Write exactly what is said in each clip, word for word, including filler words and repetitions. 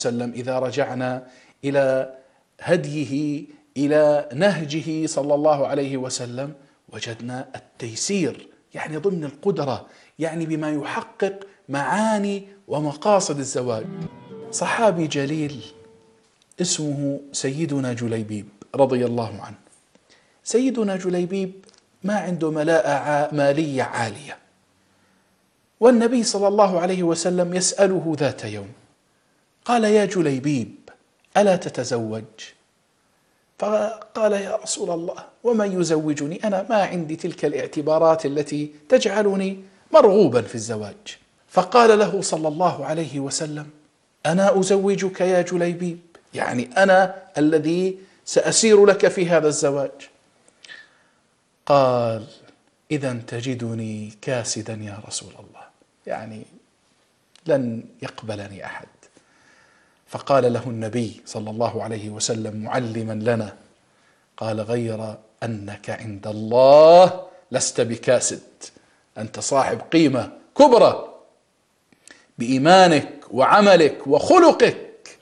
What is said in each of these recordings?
وسلم إذا رجعنا إلى هديه إلى نهجه صلى الله عليه وسلم وجدنا التيسير، يعني ضمن القدرة، يعني بما يحقق معاني ومقاصد الزواج. صحابي جليل اسمه سيدنا جليبيب رضي الله عنه. سيدنا جليبيب ما عنده ملاءة مالية عالية، والنبي صلى الله عليه وسلم يسأله ذات يوم قال: يا جليبيب ألا تتزوج؟ فقال: يا رسول الله ومن يزوجني؟ أنا ما عندي تلك الاعتبارات التي تجعلني مرغوبا في الزواج. فقال له صلى الله عليه وسلم: أنا أزوجك يا جليبيب، يعني أنا الذي سأسير لك في هذا الزواج. قال: إذا تجدني كاسدا يا رسول الله، يعني لن يقبلني أحد. فقال له النبي صلى الله عليه وسلم معلما لنا، قال: غير أنك عند الله لست بكاسد، أنت صاحب قيمة كبرى بإيمانك وعملك وخلقك.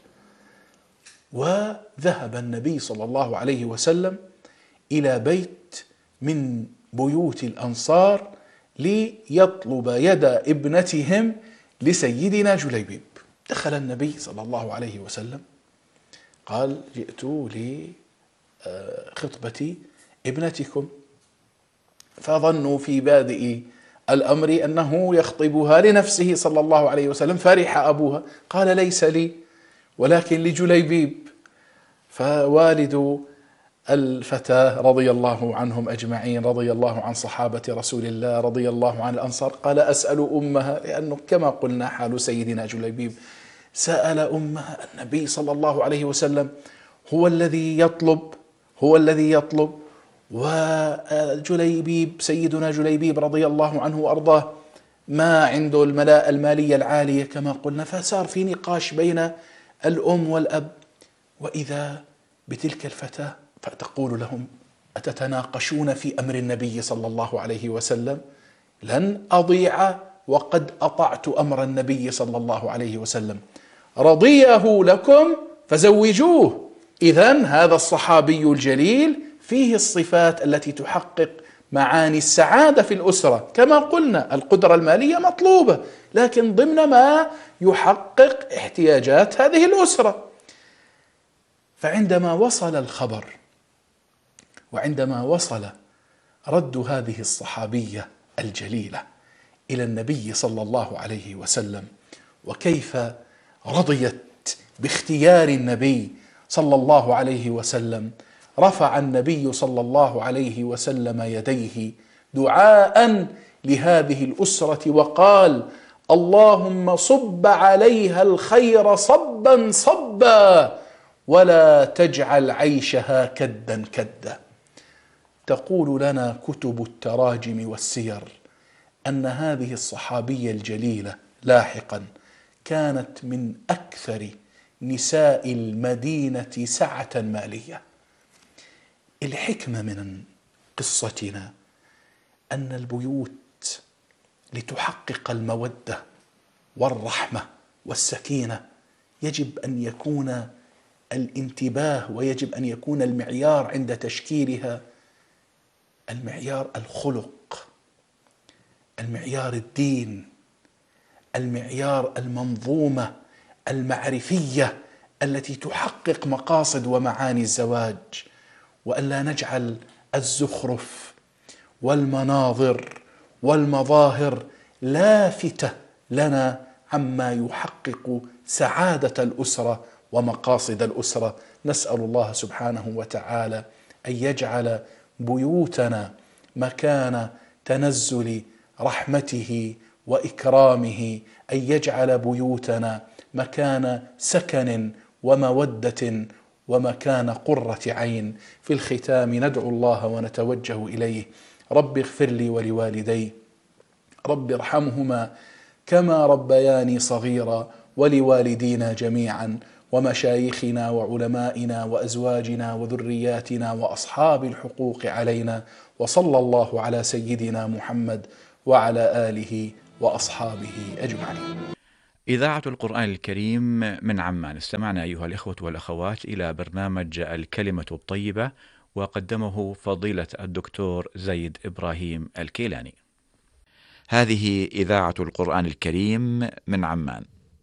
وذهب النبي صلى الله عليه وسلم إلى بيت من بيوت الأنصار ليطلب يد ابنتهم لسيدنا جليبيب. دخل النبي صلى الله عليه وسلم قال: جئت لخطبة ابنتكم. فظنوا في بادئ الأمر أنه يخطبها لنفسه صلى الله عليه وسلم، فرح أبوها قال: ليس لي ولكن لجليبيب. فوالد الفتاة رضي الله عنهم أجمعين، رضي الله عن صحابة رسول الله، رضي الله عن الأنصار، قال: أسأل أمها، لأنه كما قلنا حال سيدنا جليبيب، سأل أمها. النبي صلى الله عليه وسلم هو الذي يطلب هو الذي يطلب وجليبيب سيدنا جليبيب رضي الله عنه وأرضاه ما عنده الملاءة المالية العالية كما قلنا. فصار في نقاش بين الأم والأب، وإذا بتلك الفتاة فتقول لهم: أتتناقشون في أمر النبي صلى الله عليه وسلم؟ لن أضيع وقد أطعت أمر النبي صلى الله عليه وسلم، رضيه لكم فزوجوه. إذن هذا الصحابي الجليل فيه الصفات التي تحقق معاني السعادة في الأسرة. كما قلنا القدرة المالية مطلوبة، لكن ضمن ما يحقق احتياجات هذه الأسرة. فعندما وصل الخبر وعندما وصل رد هذه الصحابية الجليلة إلى النبي صلى الله عليه وسلم، وكيف رضيت باختيار النبي صلى الله عليه وسلم، رفع النبي صلى الله عليه وسلم يديه دعاء لهذه الأسرة وقال: اللهم صب عليها الخير صبا صبا ولا تجعل عيشها كدا كدا. تقول لنا كتب التراجم والسير أن هذه الصحابية الجليلة لاحقا كانت من أكثر نساء المدينة سعة مالية. الحكمة من قصتنا أن البيوت لتحقق المودة والرحمة والسكينة يجب أن يكون الانتباه، ويجب أن يكون المعيار عند تشكيلها المعيار الخلق، المعيار الدين، المعيار المنظومة المعرفية التي تحقق مقاصد ومعاني الزواج، وألا نجعل الزخرف والمناظر والمظاهر لافتة لنا عما يحقق سعادة الأسرة ومقاصد الأسرة. نسأل الله سبحانه وتعالى أن يجعل بيوتنا مكان تنزل رحمته وإكرامه، أن يجعل بيوتنا مكان سكن ومودة ومكان قرة عين. في الختام ندعو الله ونتوجه إليه: رب اغفر لي ولوالدي، رب ارحمهما كما ربياني صغيرا، ولوالدينا جميعا، ومشايخنا وعلمائنا وأزواجنا وذرياتنا وأصحاب الحقوق علينا. وصلى الله على سيدنا محمد وعلى آله وأصحابه أجمعين. إذاعة القرآن الكريم من عمان. استمعنا أيها الإخوة والأخوات إلى برنامج الكلمة الطيبة، وقدمه فضيلة الدكتور زيد إبراهيم الكيلاني. هذه إذاعة القرآن الكريم من عمان.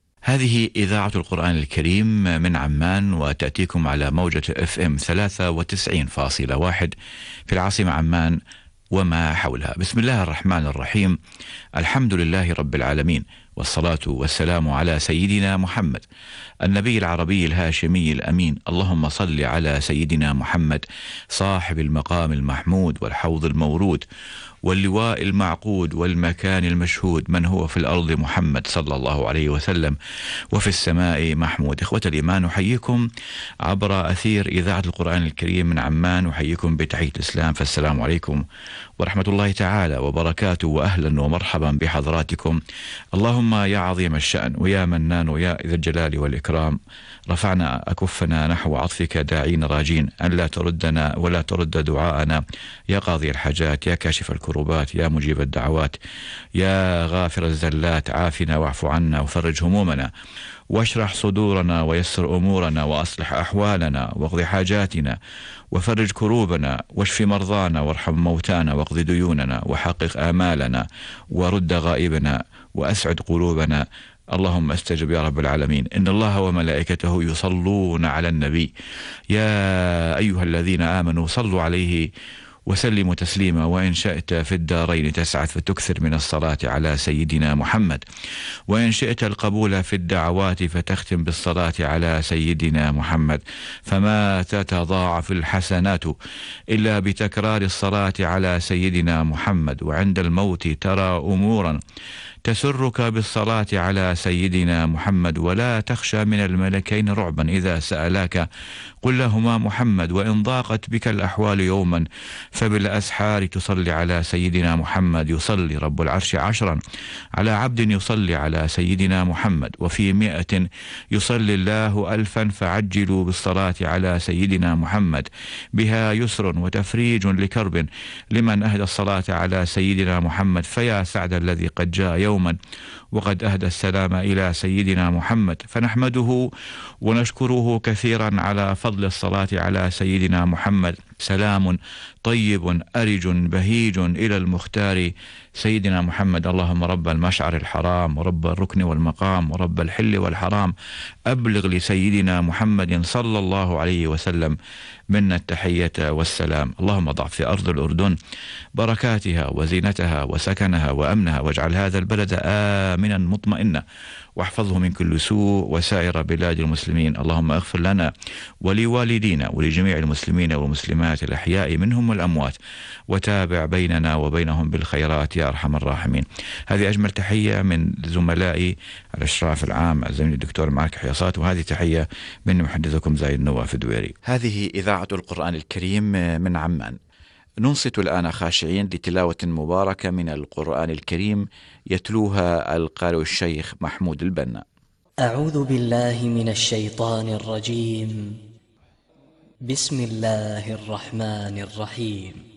هذه إذاعة القرآن الكريم من عمان، وتأتيكم على موجة اف ام ثلاثة وتسعين فاصلة واحد في العاصمة عمان وما حولها. بسم الله الرحمن الرحيم. الحمد لله رب العالمين، والصلاة والسلام على سيدنا محمد النبي العربي الهاشمي الأمين. اللهم صل على سيدنا محمد صاحب المقام المحمود والحوض المورود واللواء المعقود والمكان المشهود، من هو في الأرض محمد صلى الله عليه وسلم وفي السماء محمود. إخوة الإيمان، نحييكم عبر أثير إذاعة القرآن الكريم من عمان، نحييكم بتحية الإسلام، فالسلام عليكم ورحمة الله تعالى وبركاته، وأهلا ومرحبا بحضراتكم. اللهم يا عظيم الشأن ويا منان ويا ذا الجلال والإكرام، رفعنا أكفنا نحو عطفك داعين راجين أن لا تردنا ولا ترد دعاءنا، يا قاضي الحاجات، يا كاشف الكروبات، يا مجيب الدعوات، يا غافر الزلات، عافنا واعف عنا وفرج همومنا واشرح صدورنا ويسر أمورنا وأصلح أحوالنا واقض حاجاتنا وفرج كروبنا واشف مرضانا وارحم موتانا واقض ديوننا وحقق آمالنا ورد غائبنا وأسعد قلوبنا. اللهم استجب يا رب العالمين. إن الله وملائكته يصلون على النبي، يا أيها الذين آمنوا صلوا عليه وسلموا تسليما. وإن شئت في الدارين تسعد فتكثر من الصلاة على سيدنا محمد، وإن شئت القبول في الدعوات فتختم بالصلاة على سيدنا محمد، فما تتضاعف الحسنات إلا بتكرار الصلاة على سيدنا محمد. وعند الموت ترى أمورا تسرك بالصلاة على سيدنا محمد، ولا تخشى من الملكين رعبا إذا سألاك قل لهما محمد. وإن ضاقت بك الأحوال يوما فبالأسحار تصلي على سيدنا محمد. يصلي رب العرش عشرا على عبد يصلي على سيدنا محمد، وفي مئة يصلي الله ألفا، فعجلوا بالصلاة على سيدنا محمد، بها يسر وتفريج لكرب لمن أهدى الصلاة على سيدنا محمد. فيا سعد الذي قد جاء يوما وقد أهدى السلام إلى سيدنا محمد، فنحمده ونشكره كثيرا على فضل الصلاة على سيدنا محمد. سلام طيب أرج بهيج إلى المختار سيدنا محمد. اللهم رب المشعر الحرام ورب الركن والمقام ورب الحل والحرام، أبلغ لسيدنا محمد صلى الله عليه وسلم منا التحية والسلام. اللهم ضع في أرض الأردن بركاتها وزينتها وسكنها وأمنها، واجعل هذا البلد آمنا مطمئنا، واحفظه من كل سوء وسائر بلاد المسلمين. اللهم اغفر لنا ولوالدينا ولجميع المسلمين والمسلمات الأحياء منهم والأموات، وتابع بيننا وبينهم بالخيرات يا أرحم الراحمين. هذه أجمل تحية من زملائي الإشراف العام الزميل الدكتور معك حياصات، وهذه تحية من محدثكم زايد نواف الدويري. هذه إذاعة القرآن الكريم من عمان. ننصت الآن خاشعين لتلاوة مباركة من القرآن الكريم يتلوها القارئ الشيخ محمود البنا. أعوذ بالله من الشيطان الرجيم. بسم الله الرحمن الرحيم.